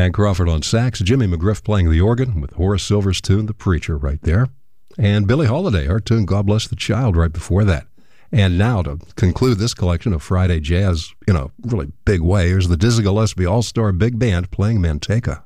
Stan Crawford on sax, Jimmy McGriff playing the organ with Horace Silver's tune, The Preacher, right there. And Billie Holiday, her tune, God Bless the Child, right before that. And now, to conclude this collection of Friday jazz in a really big way, here's the Dizzy Gillespie All-Star Big Band playing Manteca.